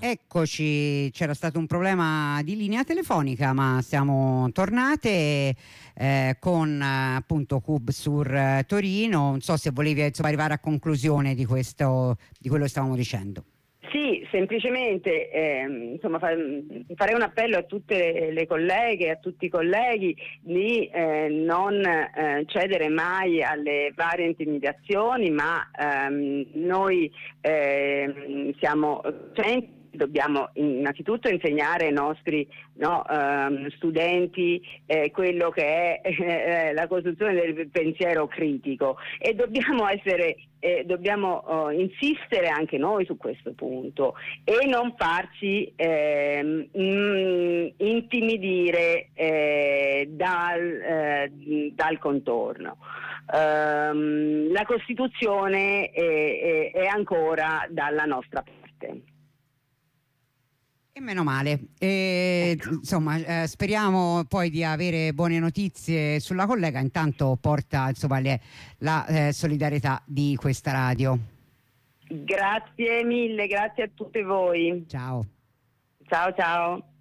Eccoci, c'era stato un problema di linea telefonica, ma siamo tornate con appunto Cub Sur Torino. Non so se volevi arrivare a conclusione di quello che stavamo dicendo. Sì, semplicemente farei un appello a tutte le colleghe, a tutti i colleghi di non cedere mai alle varie intimidazioni, ma noi siamo dobbiamo innanzitutto insegnare ai nostri studenti quello che è la costruzione del pensiero critico, e dobbiamo insistere anche noi su questo punto e non farci intimidire dal contorno. La Costituzione è ancora dalla nostra parte. E meno male. Insomma, speriamo poi di avere buone notizie sulla collega. Intanto porta la solidarietà di questa radio. Grazie mille, grazie a tutte voi. Ciao. Ciao ciao.